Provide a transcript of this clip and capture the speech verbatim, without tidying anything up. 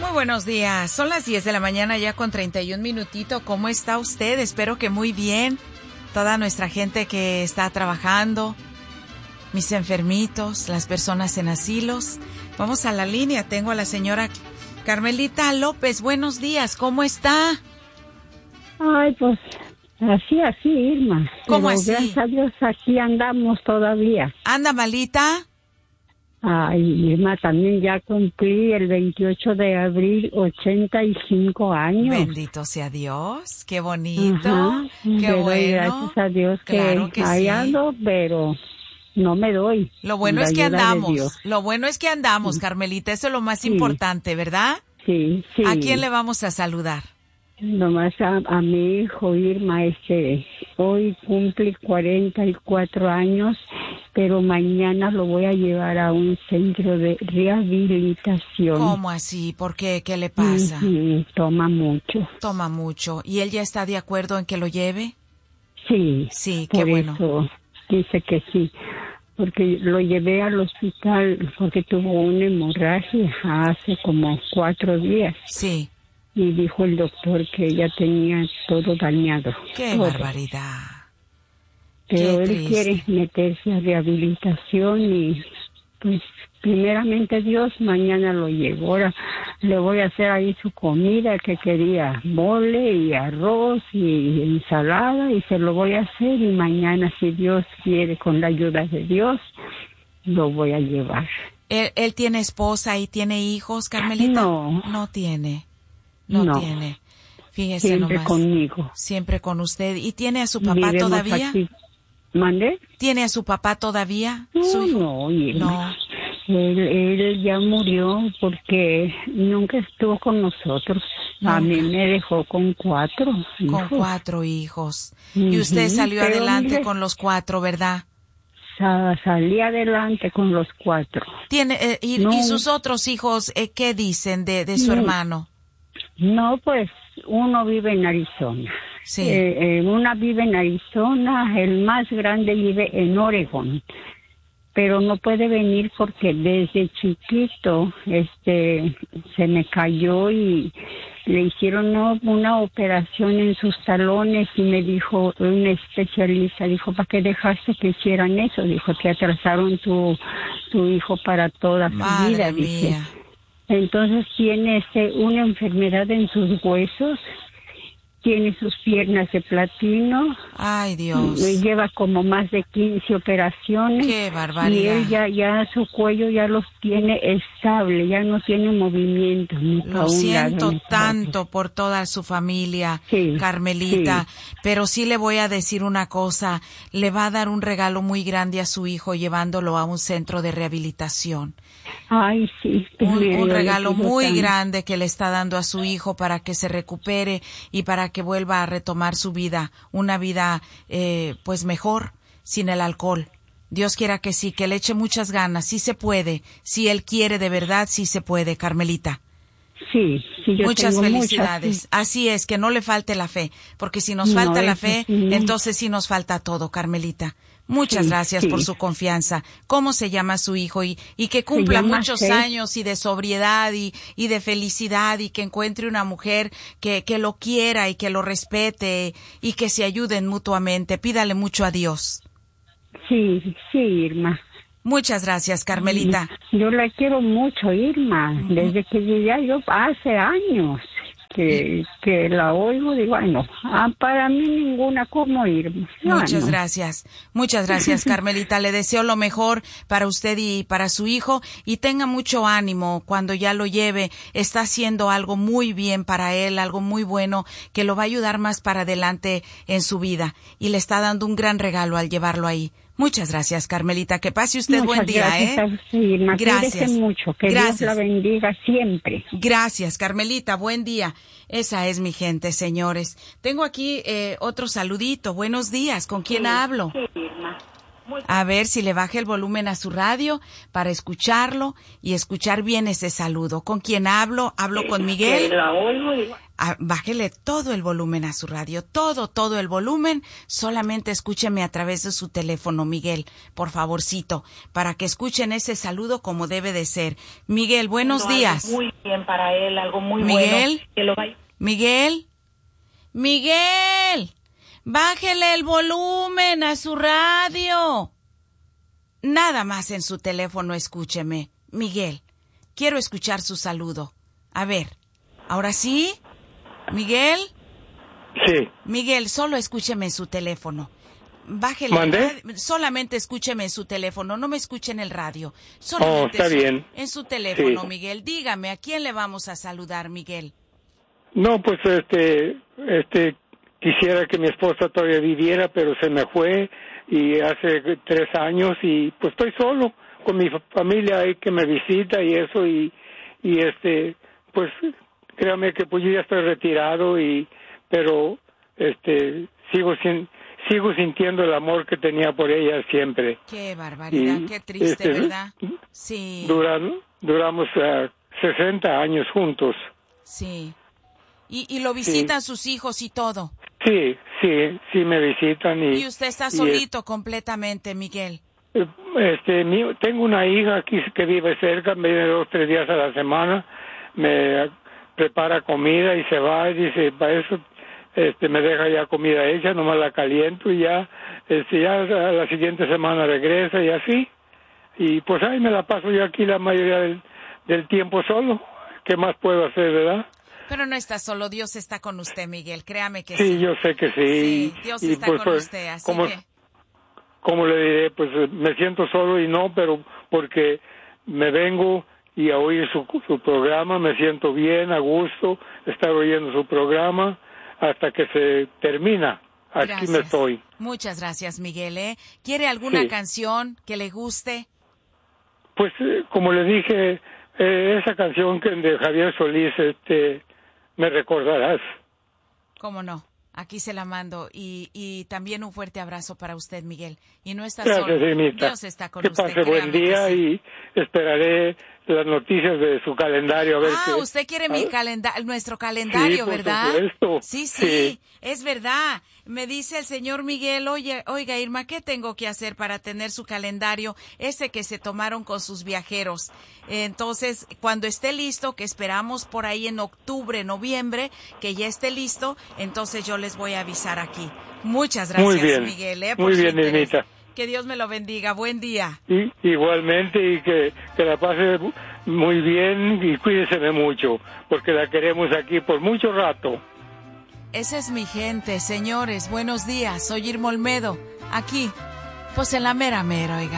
Muy buenos días, son las diez de la mañana ya con treinta y un minutito. ¿Cómo está usted? Espero que muy bien. Toda nuestra gente que está trabajando, mis enfermitos, las personas en asilos. Vamos a la línea, tengo a la señora Carmelita López. Buenos días, ¿cómo está? Ay, pues así, así, Irma. ¿Cómo Pero, así? Gracias a Dios, aquí andamos todavía. ¿Anda malita? Ay, Irma, también ya cumplí el veintiocho de abril ochenta y cinco años. Bendito sea Dios, qué bonito, Ajá, qué le doy bueno. gracias a Dios que, Claro que ahí sí. ando, pero no me doy. Lo bueno La es que ayuda de andamos, Dios. lo bueno es que andamos, Carmelita, eso es lo más Sí. importante, ¿verdad? Sí, sí. ¿A quién le vamos a saludar? Nomás a, a mi hijo Irma, este, hoy cumple cuarenta y cuatro años, pero mañana lo voy a llevar a un centro de rehabilitación. ¿Cómo así? ¿Por qué? ¿Qué le pasa? Ujú, toma mucho. Toma mucho. ¿Y él ya está de acuerdo en que lo lleve? Sí, Sí, qué por bueno. eso dice que sí, porque lo llevé al hospital porque tuvo una hemorragia hace como cuatro días. Sí. Y dijo el doctor que ya tenía todo dañado. ¡Qué todo. barbaridad! Pero Qué él triste. quiere meterse a rehabilitación y pues primeramente Dios, mañana lo llevo. Ahora le voy a hacer ahí su comida que quería, mole y arroz y ensalada, y se lo voy a hacer, y mañana, si Dios quiere, con la ayuda de Dios, lo voy a llevar. ¿Él, él tiene esposa y tiene hijos, Carmelita? No. No tiene. No, No. tiene. Fíjese Siempre nomás. conmigo. Siempre con usted. ¿Y tiene a su papá Vivimos todavía? aquí. ¿Mande? ¿Tiene a su papá todavía? No, ¿Su hijo? no, Irma. No. Él, él ya murió porque nunca estuvo con nosotros. A Nunca. mí me dejó con cuatro hijos. Con cuatro hijos. Y usted Ujú, salió pero adelante mire, con los cuatro, ¿verdad? sa- salí adelante con los cuatro. Tiene eh, y, No. y sus otros hijos, eh, ¿qué dicen de, de su No. hermano? No, pues uno vive en Arizona. Sí. Eh, eh, una vive en Arizona, el más grande vive en Oregón. Pero no puede venir porque desde chiquito este se me cayó y le hicieron no, una operación en sus talones, y me dijo un especialista, dijo, ¿para qué dejaste que hicieran eso? Dijo, te atrasaron tu, tu hijo para toda su Madre vida, dice. mía. Entonces tiene este, una enfermedad en sus huesos, tiene sus piernas de platino. Ay, Dios. Y lleva como más de quince operaciones. Qué barbaridad. Y él ya, ya su cuello ya los tiene estable, ya no tiene movimiento. Ni para Lo un siento lado, ni para tanto por toda su familia, Sí, Carmelita, sí. pero sí le voy a decir una cosa, le va a dar un regalo muy grande a su hijo llevándolo a un centro de rehabilitación. otro. Ay, sí. Un, mire, un yo le regalo pido muy tanto. grande que le está dando a su hijo para que se recupere y para que vuelva a retomar su vida, una vida eh, pues mejor, sin el alcohol. Dios quiera que sí, que le eche muchas ganas, sí se puede, si él quiere de verdad, sí se puede, Carmelita. Sí, sí, yo Muchas tengo felicidades. muchas, sí. Así es, que no le falte la fe, porque si nos No, falta la eso fe, sí, no. entonces sí nos falta todo, Carmelita. Muchas Sí, gracias sí. por su confianza. ¿Cómo se llama su hijo? Y, y que cumpla llama muchos Seth. años y de sobriedad y, y de felicidad, y que encuentre una mujer que, que lo quiera y que lo respete y que se ayuden mutuamente. Pídale mucho a Dios. Sí, sí, Irma. Muchas gracias, Carmelita. Yo la quiero mucho, Irma, desde que llegué yo hace años que, que la oigo, digo, ay no, ah, para mí ninguna como Irma. Ah, Muchas no. gracias, muchas gracias, Carmelita. Le deseo lo mejor para usted y para su hijo, y tenga mucho ánimo cuando ya lo lleve. Está haciendo algo muy bien para él, algo muy bueno que lo va a ayudar más para adelante en su vida, y le está dando un gran regalo al llevarlo ahí. Muchas gracias, Carmelita. Que pase usted Muchas buen día, gracias ¿eh? a usted, Irma. Gracias. Cuídese mucho, que Gracias. Dios la bendiga siempre. Gracias, Carmelita. Buen día. Esa es mi gente, señores. Tengo aquí eh, otro saludito. Buenos días. ¿Con quién Sí, hablo? sí, Irma. A ver si le baje el volumen a su radio para escucharlo y escuchar bien ese saludo. ¿Con quién hablo? ¿Hablo con Miguel? La oigo y... Ah, bájele todo el volumen a su radio, todo, todo el volumen. Solamente escúcheme a través de su teléfono, Miguel, por favorcito, para que escuchen ese saludo como debe de ser. Miguel, buenos algo días. Muy bien para él, algo muy Miguel, bueno. Que lo vaya... Miguel, Miguel, bájele el volumen a su radio. Nada más en su teléfono, escúcheme. Miguel, quiero escuchar su saludo. A ver, ¿ahora sí? ¿Miguel? Sí. Miguel, solo escúcheme en su teléfono. Bájele. ¿Mandé? Solamente escúcheme en su teléfono, no me escuche en el radio. Oh, Solamente está su- bien. en su teléfono, Sí. Miguel. Dígame, ¿a quién le vamos a saludar, Miguel? No, pues este, este, quisiera que mi esposa todavía viviera, pero se me fue y hace tres años y pues estoy solo con mi fa- familia ahí que me visita y eso y, y este, pues créame que pues yo ya estoy retirado y, pero este, sigo sin, sigo sintiendo el amor que tenía por ella siempre. Qué barbaridad, Y, qué triste, este, ¿verdad? Sí, Duran, duramos uh, sesenta años juntos. sí. Y, y lo visitan sus hijos y todo. Sí, sí, sí me visitan y... Y usted está y, solito completamente, Miguel. eh, Este, mi- tengo una hija aquí que vive cerca, me viene dos, tres días a la semana, me prepara comida y se va y dice, para eso este, me deja ya comida hecha, nomás la caliento y ya, este, ya a la siguiente semana regresa y así. Y pues ahí me la paso yo aquí la mayoría del, del tiempo solo. ¿Qué más puedo hacer, verdad? Pero no está solo, Dios está con usted, Miguel, créame que Sí, sí. yo sé que sí. Sí, Dios y está pues, con pues, usted, así como, que... como le diré, pues eh, me siento solo y no, pero porque me vengo y a oír su, su programa, me siento bien, a gusto, estar oyendo su programa hasta que se termina. Aquí Gracias. me estoy. Muchas gracias, Miguel, ¿eh? ¿Quiere alguna Sí. canción que le guste? Pues eh, como le dije, eh, esa canción que de Javier Solís, este, me recordarás. ¿Cómo no? Aquí se la mando. Y, y también un fuerte abrazo para usted, Miguel. Y no está Gracias, solo. Irmita. Dios está con que usted. pase buen créame que día sí. y esperaré las noticias de su calendario a ver Ah, qué- usted quiere a mi ver. calenda nuestro calendario, Sí, por ¿verdad? supuesto. Sí, sí, Sí. es verdad. Me dice el señor Miguel, oye, oiga, Irma, ¿qué tengo que hacer para tener su calendario? Ese que se tomaron con sus viajeros. Entonces, cuando esté listo, que esperamos por ahí en octubre, noviembre, que ya esté listo, entonces yo les voy a avisar aquí. Muchas gracias, Muy bien. Miguel, ¿eh? por Muy su bien, interés. Irmita. Que Dios me lo bendiga. Buen día. Y, igualmente y que, que la pase muy bien y cuídese de mucho, porque la queremos aquí por mucho rato. Esa es mi gente, señores. Buenos días. Soy Irma Olmedo. Aquí, pues en la mera mera, oiga.